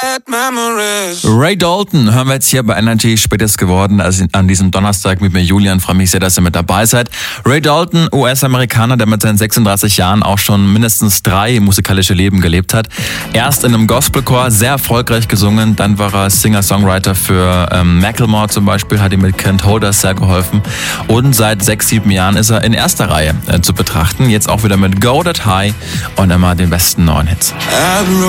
Ray Dalton hören wir jetzt hier bei Energy, spät ist geworden, also an diesem Donnerstag mit mir Julian, freue mich sehr, dass ihr mit dabei seid. Ray Dalton, US-Amerikaner, der mit seinen 36 Jahren auch schon mindestens 3 musikalische Leben gelebt hat. Erst in einem Gospelchor, sehr erfolgreich gesungen, dann war er Singer-Songwriter für Macklemore zum Beispiel, hat ihm mit Kent Holders sehr geholfen und seit 6-7 Jahren ist er in erster Reihe zu betrachten, jetzt auch wieder mit Go That High und immer den besten neuen Hits.